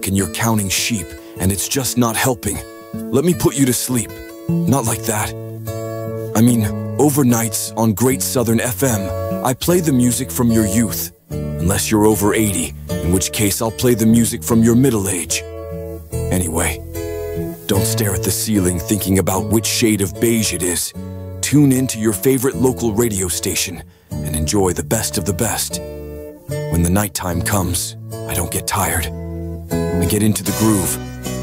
o'clock and you're counting sheep, and it's just not helping. Let me put you to sleep. Not like that. I mean, overnights on Great Southern FM, I play the music from your youth. Unless you're over 80, in which case I'll play the music from your middle age. Anyway, don't stare at the ceiling thinking about which shade of beige it is. Tune in to your favorite local radio station and enjoy the best of the best. When the nighttime comes, I don't get tired. I get into the groove,